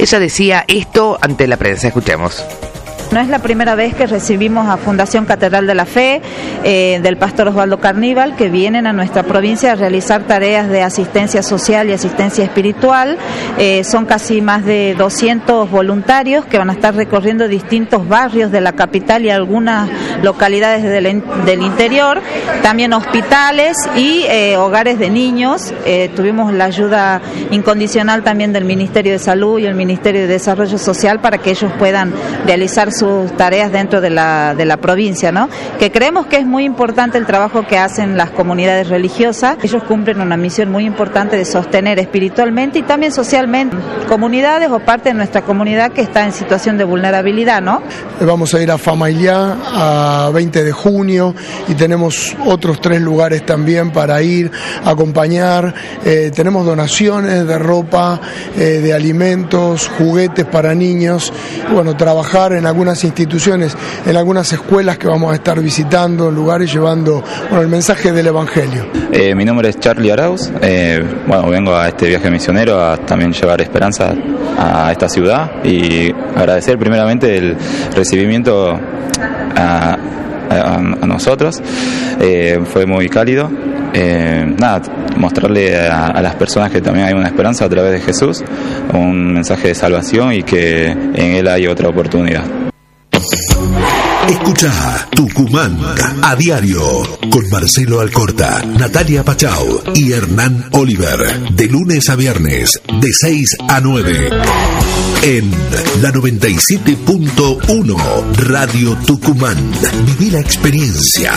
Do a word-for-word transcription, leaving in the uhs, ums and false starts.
Ella decía esto ante la prensa. Escuchemos. No es la primera vez que recibimos a Fundación Catedral de la Fe, eh, del pastor Osvaldo Carníbal, que vienen a nuestra provincia a realizar tareas de asistencia social y asistencia espiritual. Eh, son casi más de doscientos voluntarios que van a estar recorriendo distintos barrios de la capital y algunas localidades del, del interior, también hospitales y eh, hogares de niños. Eh, tuvimos la ayuda incondicional también del Ministerio de Salud y el Ministerio de Desarrollo Social para que ellos puedan realizar sus tareas dentro de la, de la provincia, ¿no? Que creemos que es muy importante el trabajo que hacen las comunidades religiosas. Ellos cumplen una misión muy importante de sostener espiritualmente y también socialmente comunidades o parte de nuestra comunidad que está en situación de vulnerabilidad, ¿no? Vamos a ir a Famaillá a veinte de junio y tenemos otros tres lugares también para ir a acompañar. Eh, tenemos donaciones de ropa, eh, de alimentos, juguetes para niños. Bueno, trabajar en algunas instituciones, en algunas escuelas que vamos a estar visitando, lugares llevando bueno, el mensaje del Evangelio. Eh, mi nombre es Charlie Arauz, eh, bueno, vengo a este viaje misionero a también llevar esperanza a esta ciudad y agradecer primeramente el recibimiento a, a, a nosotros, eh, fue muy cálido. Eh, nada, mostrarle a, a las personas que también hay una esperanza a través de Jesús, un mensaje de salvación y que en Él hay otra oportunidad. Escucha Tucumán a diario con Marcelo Alcorta, Natalia Pachau y Hernán Oliver, de lunes a viernes de seis a nueve en la noventa y siete punto uno Radio Tucumán. Viví la experiencia.